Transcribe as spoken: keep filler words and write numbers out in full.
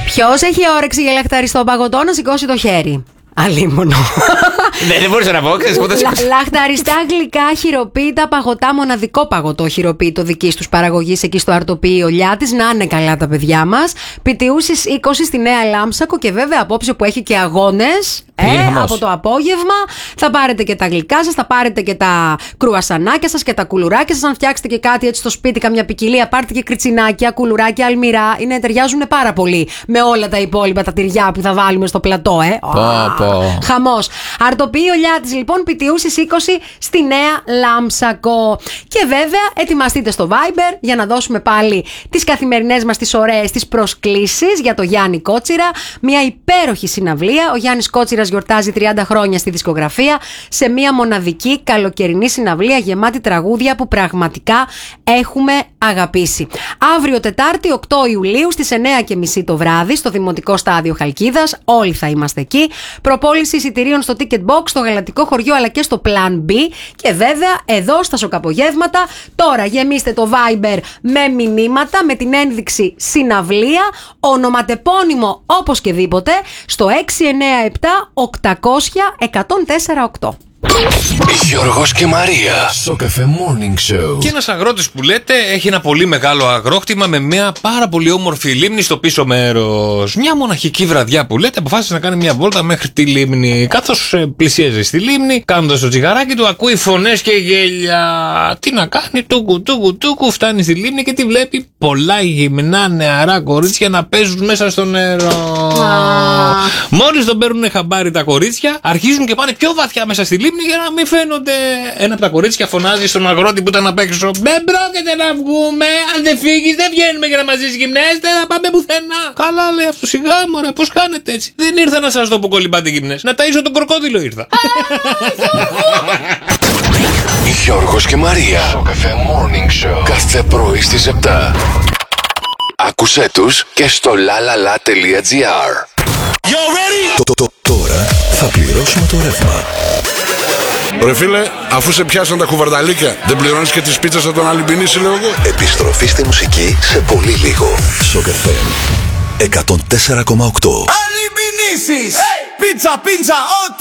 Ποιος έχει όρεξη για λαχταριστό παγωτό να σηκώσει το χέρι? Αλίμονο. Ναι, δεν μπορούσα να πω, ξέρεις, εγώ δεν σηκώσα. Λαχταριστά γλυκά χειροποίητα παγωτά, μοναδικό παγωτό χειροποίητο δικής τους παραγωγής εκεί στο Αρτοπείο Λιάτης. Να είναι καλά τα παιδιά μας. Πιτιούσης είκοσι στη Νέα Λάμψακο και βέβαια απόψε που έχει και αγώνες. Ε, από το απόγευμα θα πάρετε και τα γλυκά σας, θα πάρετε και τα κρουασανάκια σας και τα κουλουράκια σας. Αν φτιάξετε και κάτι έτσι στο σπίτι, καμιά ποικιλία, πάρτε και κριτσινάκια, κουλουράκια, αλμυρά. Είναι, ταιριάζουν πάρα πολύ με όλα τα υπόλοιπα τα τυριά που θα βάλουμε στο πλατό, ε. Χαμός. Αρτοπείο Λιάτης λοιπόν, Πιτιούσης είκοσι στη Νέα Λάμψακο. Και βέβαια ετοιμαστείτε στο Viber για να δώσουμε πάλι τις καθημερινές μας τις ωραίες τις προσκλήσεις για το Γιάννη Κότσιρα. Μια υπέροχη συναυλία. Ο Γιάννης Κότσιρας γιορτάζει τριάντα χρόνια στη δισκογραφία σε μια μοναδική καλοκαιρινή συναυλία γεμάτη τραγούδια που πραγματικά έχουμε αγαπήσει. Αύριο Τετάρτη οκτώ Ιουλίου στις εννιά και μισή το βράδυ στο Δημοτικό Στάδιο Χαλκίδας. Όλοι θα είμαστε εκεί. Προπόληση εισιτηρίων στο Ticket Box, στο Γαλατικό Χωριό αλλά και στο Plan B. Και βέβαια εδώ στα Σοκαπογεύματα. Τώρα γεμίστε το Viber με μηνύματα με την ένδειξη συναυλία, ονοματεπώνυμο όπως και δίποτε στο έξι εννιά επτά οκτακόσια εκατόν τέσσερα οκτώ. Γιώργος και Μαρία στο Cafe Morning Show. Και ένας αγρότης που λέτε έχει ένα πολύ μεγάλο αγρόκτημα με μια πάρα πολύ όμορφη λίμνη στο πίσω μέρος. Μια μοναχική βραδιά που λέτε αποφάσισε να κάνει μια βόλτα μέχρι τη λίμνη. Καθώς ε, πλησίαζε στη λίμνη, κάνοντας το τσιγαράκι του, ακούει φωνές και γέλια. Τι να κάνει, τούκου τούκου τούκου, φτάνει στη λίμνη και τη βλέπει πολλά γυμνά νεαρά κορίτσια να παίζουν μέσα στο νερό. Μόλις τον παίρνουν χαμπάρι τα κορίτσια, αρχίζουν και πάνε πιο βαθιά μέσα στη λίμνη για να μην φαίνονται. Ένα από τα κορίτσια φωνάζει στον αγρότη που ήταν απ' έξω: δεν πρόκειται να βγούμε. Αν δεν φύγεις, δεν βγαίνουμε για να μαζί γυμνές. Δεν θα πάμε πουθενά. Καλά, λέει αυτό, σιγά μωρέ, πώς κάνετε έτσι? Δεν ήρθα να σας δω που κολυμπάτε γυμνές. Να ταΐσω τον κροκόδιλο ήρθα. Γιώργος και Μαρία στο Cafe Morning Show. Κάθε πρωί στις επτά. Άκουσέ τους και στο lalala.gr. Τώρα θα πληρώσουμε το ρεύμα. Ρε φίλε, αφού σε πιάσαν τα κουβαρνταλίκια, δεν πληρώνεις και τις πίτσες από τον Αλυμπινίση, λέω εγώ. Επιστροφή στη μουσική σε πολύ λίγο. Σοκ-εφ εμ εκατόν τέσσερα κόμμα οκτώ. Αλυμπινίσεις! Πίτσα, πίτσα, ό,τι